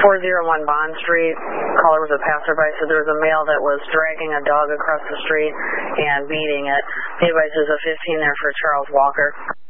401 Bond Street. Caller was a passerby, so there was a male that was dragging a dog across the street and beating it. The advice is a 15 there for Charles Walker.